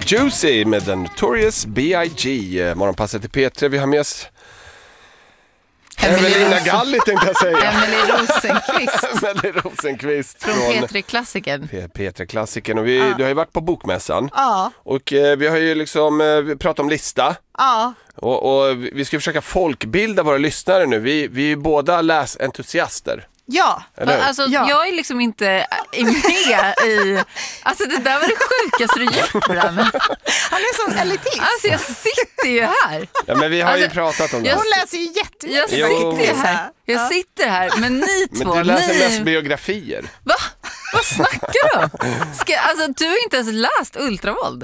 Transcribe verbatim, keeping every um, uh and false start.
Juicy med den Notorious B I G. Morgonpasset i P tre. Vi har med oss Evelina Galli, tänkte jag säga. Emelie Rosenqvist. Emelie Rosenqvist. Från, från P tre-klassikern. P tre-klassikern. Och vi, ja. Du har ju varit på bokmässan. Ja. Och eh, vi har ju liksom eh, pratat om lista. Ja. Och, och vi ska försöka folkbilda våra lyssnare nu. Vi, vi är båda läsentusiaster. Ja, alltså, ja, jag är liksom inte med i... Alltså det där var det sjukaste du gjort, Bram. Han är som elitist. Alltså jag sitter ju här. Ja, men vi har alltså, ju pratat om det. Hon läser ju jättemycket. Jag sitter här. Jag sitter här, men ni två... Men du läser ni... mest biografier. Va? Vad snackar du om? Ska, alltså du har inte ens läst Ultravåld.